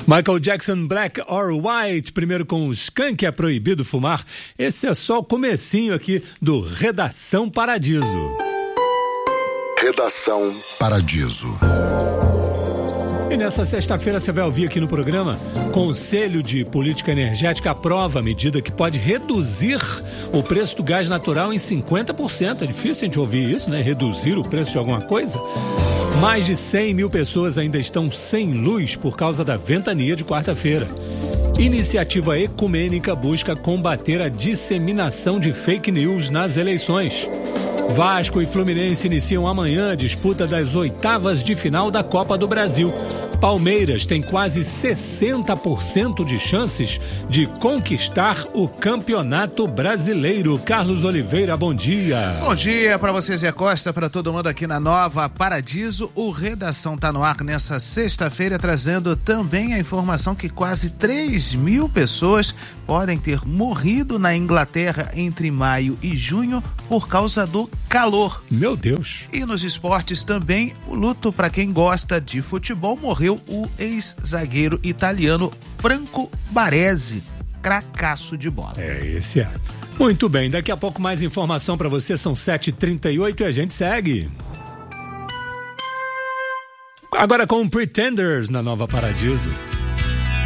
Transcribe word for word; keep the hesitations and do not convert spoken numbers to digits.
Michael Jackson, Black or White, primeiro com o Skank, é proibido fumar. Esse é só o comecinho aqui do Redação Paradiso. Redação Paradiso. E nessa sexta-feira você vai ouvir aqui no programa: Conselho de Política Energética aprova a medida que pode reduzir o preço do gás natural em cinquenta por cento. É difícil a gente ouvir isso, né? Reduzir o preço de alguma coisa. Mais de cem mil pessoas ainda estão sem luz por causa da ventania de quarta-feira. Iniciativa ecumênica busca combater a disseminação de fake news nas eleições. Vasco e Fluminense iniciam amanhã a disputa das oitavas de final da Copa do Brasil. Palmeiras tem quase sessenta por cento de chances de conquistar o Campeonato Brasileiro. Carlos Oliveira, bom dia. Bom dia para você, Zé Costa, para todo mundo aqui na Nova Paradiso. O Redação tá no ar nessa sexta-feira, trazendo também a informação que quase três mil pessoas podem ter morrido na Inglaterra entre maio e junho por causa do calor. Meu Deus. E nos esportes também, o luto para quem gosta de futebol. Morreu o ex-zagueiro italiano Franco Baresi, cracaço de bola. É, esse é. Muito bem, daqui a pouco mais informação para você, são sete e trinta e oito e a gente segue. Agora com Pretenders na Nova Paradiso.